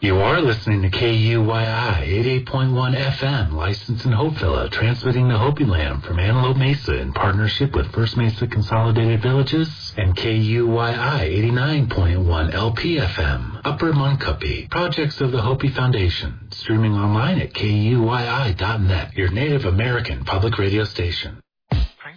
You are listening to KUYI 88.1 FM, licensed in Hopevilla, transmitting to Hopi Land from Antelope Mesa in partnership with First Mesa Consolidated Villages and KUYI 89.1 LPFM, Upper Muncupi, projects of the Hopi Foundation, streaming online at KUYI.net, your Native American public radio station.